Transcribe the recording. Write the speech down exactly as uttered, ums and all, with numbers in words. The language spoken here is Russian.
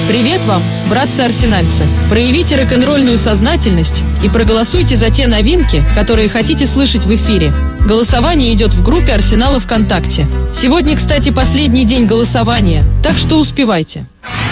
Привет вам, братцы-арсенальцы! Проявите рок-н-ролльную сознательность и проголосуйте за те новинки, которые хотите слышать в эфире. Голосование идет в группе Арсенала ВКонтакте. Сегодня, кстати, последний день голосования, так что успевайте.